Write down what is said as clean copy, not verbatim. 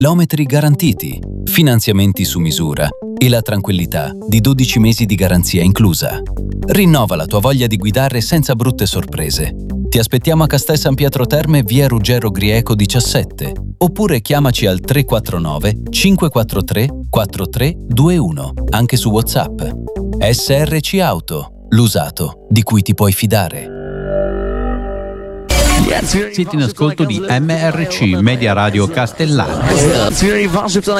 chilometri garantiti, finanziamenti su misura e la tranquillità di 12 mesi di garanzia inclusa. Rinnova la tua voglia di guidare senza brutte sorprese. Ti aspettiamo a Castel San Pietro Terme, via Ruggero Grieco 17, oppure chiamaci al 349 543 4321, anche su WhatsApp. SRC Auto, l'usato di cui ti puoi fidare. Siete in ascolto di MRC Media Radio Castellana.